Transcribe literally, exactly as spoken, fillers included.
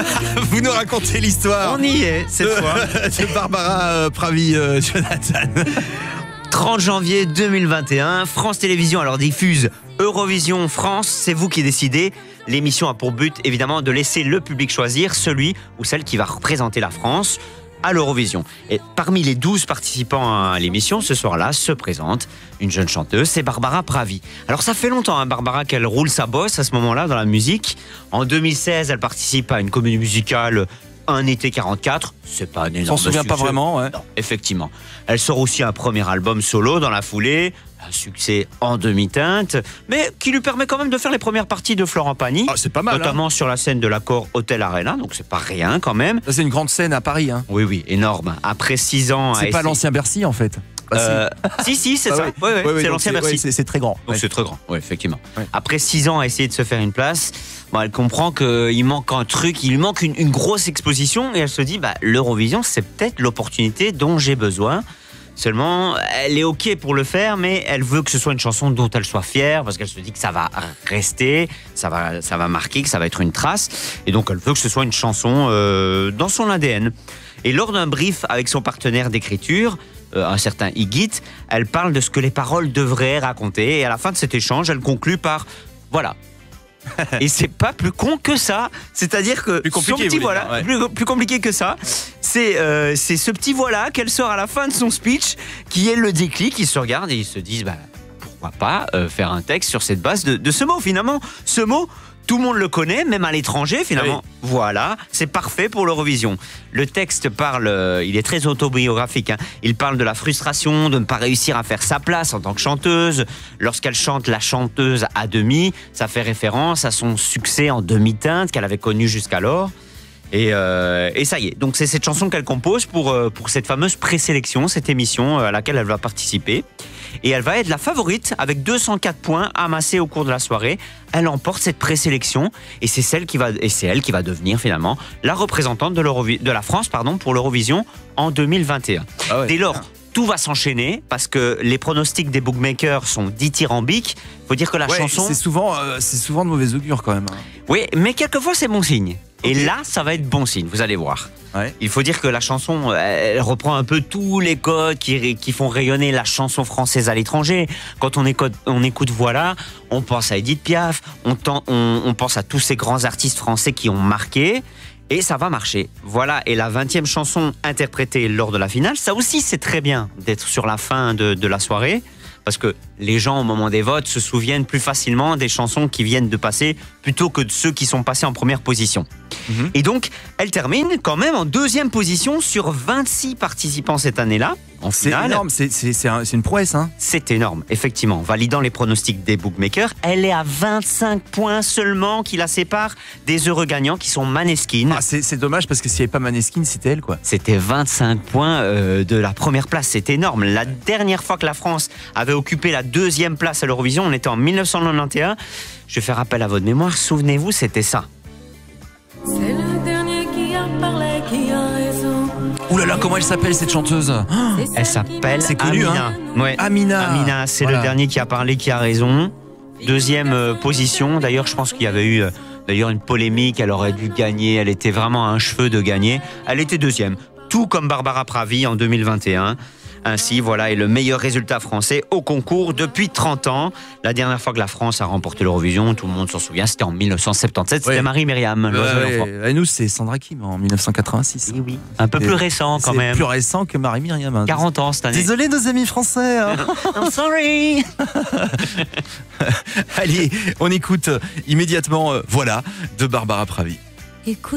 Vous nous racontez l'histoire. On y est cette de, fois. de Barbara euh, Pravi, euh, Jonathan. trente janvier deux mille vingt et un, France Télévisions alors diffuse Eurovision France, c'est vous qui décidez. L'émission a pour but évidemment de laisser le public choisir celui ou celle qui va représenter la France à l'Eurovision. Et parmi les douze participants à l'émission, ce soir-là, se présente une jeune chanteuse, c'est Barbara Pravi. Alors ça fait longtemps, hein, Barbara, qu'elle roule sa bosse à ce moment-là dans la musique. En deux mille seize, elle participe à une comédie musicale Un été quarante-quatre, c'est pas un énorme On s'en souvient succès. pas vraiment, ouais. Non, effectivement. Elle sort aussi un premier album solo dans la foulée, un succès en demi-teinte, mais qui lui permet quand même de faire les premières parties de Florent Pagny, Ah, c'est pas mal, notamment hein. sur la scène de l'Accor Hotel Arena, donc c'est pas rien quand même. Ça, c'est une grande scène à Paris. Hein. Oui, oui, énorme. Après six ans... C'est à pas essayer- l'ancien Bercy, en fait. Bah, Euh, si, si, c'est Ah, ça. ouais. Ouais, ouais, Ouais, ouais, c'est donc l'ancien c'est- Bercy. ouais, c'est c'est très grand. Donc Ouais. c'est très grand, oui, effectivement. Ouais. Après six ans à essayer de se faire une place, bon, elle comprend qu'il manque un truc, il lui manque une, une grosse exposition et elle se dit, bah, l'Eurovision, c'est peut-être l'opportunité dont j'ai besoin. Seulement, elle est OK pour le faire, mais elle veut que ce soit une chanson dont elle soit fière, parce qu'elle se dit que ça va rester, ça va, ça va marquer, que ça va être une trace. Et donc, elle veut que ce soit une chanson euh, dans son A D N. Et lors d'un brief avec son partenaire d'écriture, euh, un certain Igit, elle parle de ce que les paroles devraient raconter. Et à la fin de cet échange, elle conclut par « voilà ». Et c'est pas plus con que ça. C'est-à-dire que Plus compliqué, son petit vous voulez voilà, dire, ouais. plus, plus compliqué que ça. C'est euh, c'est ce petit voilà qu'elle sort à la fin de son speech qui est le déclic. Ils se regardent et ils se disent bah, pourquoi pas euh, faire un texte sur cette base de, de ce mot finalement. Ce mot, tout le monde le connaît, même à l'étranger finalement. Oui. Voilà, c'est parfait pour l'Eurovision. Le texte parle, euh, il est très autobiographique. Hein. Il parle de la frustration de ne pas réussir à faire sa place en tant que chanteuse. Lorsqu'elle chante La chanteuse à demi, ça fait référence à son succès en demi-teinte qu'elle avait connu jusqu'alors. Et, euh, et ça y est, donc c'est cette chanson qu'elle compose pour, euh, pour cette fameuse présélection, cette émission à laquelle elle va participer. Et elle va être la favorite avec deux cent quatre points amassés au cours de la soirée. Elle emporte cette présélection et c'est celle qui va et c'est elle qui va devenir finalement la représentante de, l'Eurovi- de la France pardon, pour l'Eurovision en deux mille vingt et un. Ah ouais. Dès lors, tout va s'enchaîner parce que les pronostics des bookmakers sont dithyrambiques. Il faut dire que la Ouais, chanson... c'est souvent, euh, c'est souvent de mauvais augure quand même. hein. Oui, mais quelquefois c'est bon signe. Et Ok. là, ça va être bon signe, vous allez voir. Ouais. Il faut dire que la chanson, elle reprend un peu tous les codes qui, qui font rayonner la chanson française à l'étranger. Quand on écoute, on écoute Voilà, on pense à Edith Piaf, on, tend- on, on pense à tous ces grands artistes français qui ont marqué. Et ça va marcher. Voilà, et la vingtième chanson interprétée lors de la finale, ça aussi c'est très bien d'être sur la fin de, de la soirée. Parce que les gens, au moment des votes, se souviennent plus facilement des chansons qui viennent de passer plutôt que de ceux qui sont passés en première position. Mhm. Et donc, elle termine quand même en deuxième position sur vingt-six participants cette année-là. En C'est finale, énorme, c'est c'est- c'est un- c'est une prouesse. Hein. c'est énorme, effectivement. Validant les pronostics des bookmakers, elle est à vingt-cinq points seulement qui la séparent des heureux gagnants qui sont Maneskin. Ah, c'est c'est dommage parce que s'il n'y avait pas Maneskin, c'était elle, quoi. C'était vingt-cinq points euh, de la première place, c'est énorme. La dernière fois que la France avait occupé la deuxième place à l'Eurovision, on était en mille neuf cent quatre-vingt-onze. Je vais faire appel à votre mémoire, souvenez-vous, c'était ça. C'est le dernier qui a parlé, qui a raison. Ouh là là, comment elle s'appelle cette chanteuse? Ah, Elle s'appelle C'est connu, Amina. Ouais. Amina. Amina, c'est Voilà. le dernier qui a parlé, qui a raison. Deuxième euh, position. D'ailleurs, je pense qu'il y avait eu euh, d'ailleurs une polémique. Elle aurait dû gagner. Elle était vraiment à un cheveu de gagner. Elle était deuxième. Tout comme Barbara Pravi en deux mille vingt et un. Ainsi, voilà, est le meilleur résultat français au concours depuis trente ans. La dernière fois que la France a remporté l'Eurovision, tout le monde s'en souvient, c'était en mille neuf cent soixante-dix-sept. C'était Ouais. Marie-Myriam, l'oiseau Ouais, d'enfant. ouais. Et nous, c'est Sandra Kim en mille neuf cent quatre-vingt-six. Oui, oui. Un peu Et plus récent quand C'est même. plus récent que Marie-Myriam. hein. quarante ans cette année. Désolé, nos amis français. hein. I'm sorry. Allez, on écoute immédiatement, euh, voilà, de Barbara Pravi. Écoute.